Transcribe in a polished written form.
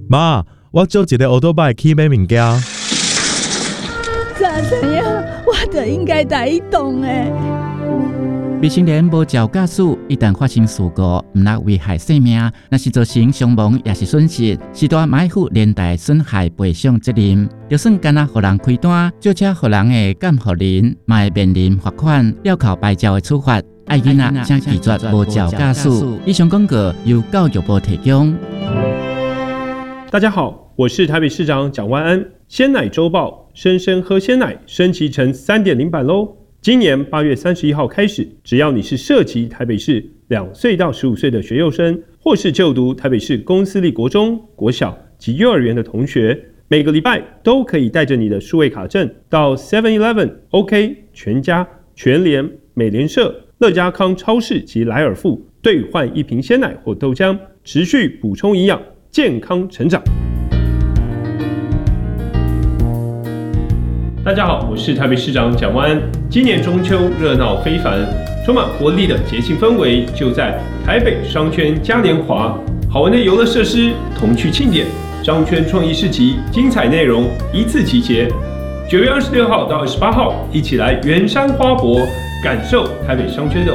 妈，我借一个欧多拜去买物件。 早知影，我就应该带伊动的。 未成年无照驾驶，一旦发生事故，毋但危害生命，若是造成伤亡也是损失，是大买负连带损害赔偿责任。就算干那互人开单，借车互人的监护人，嘛会面临罚款、吊扣牌照的处罚。爱囡仔请拒绝无照驾驶。以上广告由教育部提供。 大家好，我是台北市长蒋万安。鲜奶周报，生生喝鲜奶升级成 3.0 版咯。今年8月31号开始，只要你是涉及台北市2岁到15岁的学幼生，或是就读台北市公私立国中、国小及幼儿园的同学，每个礼拜都可以带着你的数位卡证到 7-Eleven、OK、全家、全联、美联社、乐家康超市及莱尔富兑换1瓶鲜奶或豆浆，持续补充营养，健康成长。大家好，我是台北市长蒋万安。今年中秋热闹非凡，充满活力的节庆氛围就在台北商圈嘉年华，好玩的游乐设施同趣庆典，商圈创意市集精彩内容一次集结。9月26号到28号，一起来圆山花博，感受台北商圈的